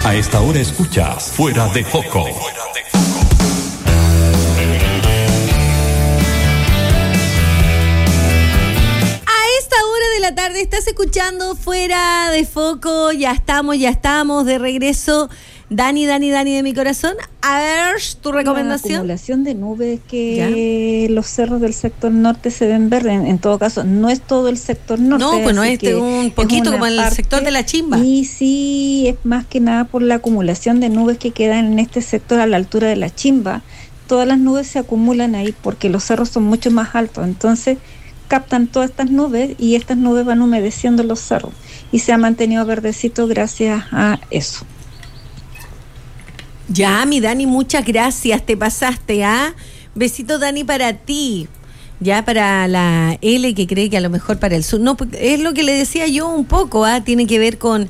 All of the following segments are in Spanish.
A esta hora escuchas Fuera de Foco. La tarde estás escuchando Fuera de Foco. Ya estamos de regreso. Dani de mi corazón, a ver tu recomendación. La acumulación de nubes que los cerros del sector norte se ven verdes. En todo caso, no es todo el sector norte. No, pues no es un poquito como el sector de la Chimba. Y sí, es más que nada por la acumulación de nubes que quedan en este sector a la altura de la Chimba. Todas las nubes se acumulan ahí porque los cerros son mucho más altos. Entonces captan todas estas nubes y estas nubes van humedeciendo los cerros y se ha mantenido verdecito gracias a eso. Ya, mi Dani, muchas gracias, te pasaste, ¿ah? Besito, Dani, para ti. Ya para la L que cree que a lo mejor para el sur. No, es lo que le decía yo un poco, ¿ah? Tiene que ver con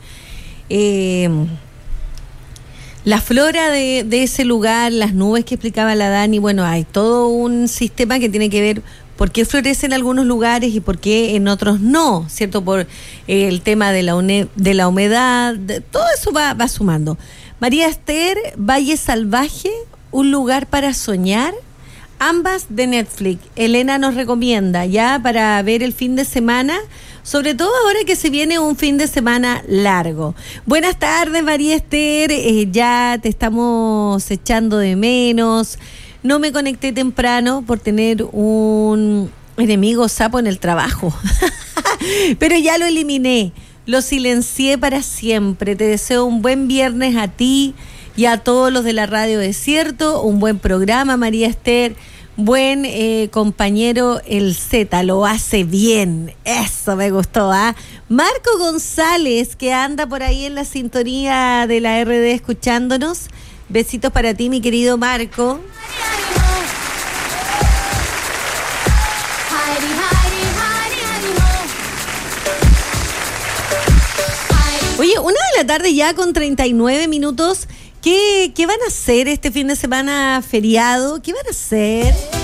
la flora de ese lugar, las nubes que explicaba la Dani. Bueno, hay todo un sistema que tiene que ver por qué florece en algunos lugares y por qué en otros no, ¿cierto? Por el tema de la humedad, todo eso va sumando. María Esther, Valle Salvaje, un lugar para soñar, ambas de Netflix. Elena nos recomienda ya para ver el fin de semana, sobre todo ahora que se viene un fin de semana largo. Buenas tardes, María Esther, ya te estamos echando de menos. No me conecté temprano por tener un enemigo sapo en el trabajo, pero ya lo eliminé, lo silencié para siempre. Te deseo un buen viernes a ti y a todos los de la Radio Desierto, un buen programa, María Esther, buen compañero el Z, lo hace bien, eso me gustó, ¿ah? Marco González, que anda por ahí en la sintonía de la RD escuchándonos, besitos para ti, mi querido Marco. Oye, 1:00 PM ya con 39 minutos. ¿Qué van a hacer este fin de semana feriado? ¿Qué van a hacer?